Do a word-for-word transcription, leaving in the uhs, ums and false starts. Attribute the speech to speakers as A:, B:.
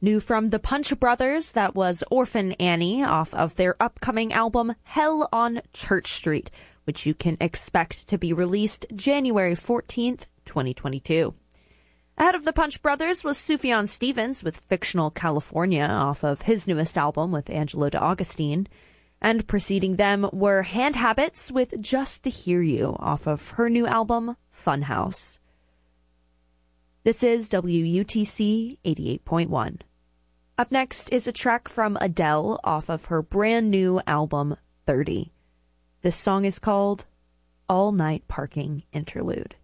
A: New from the Punch Brothers, that was Orphan Annie off of their upcoming album Hell on Church Street, which you can expect to be released January fourteenth, twenty twenty-two. Ahead of the Punch Brothers was Sufjan Stevens with Fictional California off of his newest album with Angelo D'Agostino. And preceding them were Hand Habits with Just to Hear You off of her new album Funhouse. This is W U T C eighty-eight point one. Up next is a track from Adele off of her brand new album thirty. This song is called All Night Parking Interlude.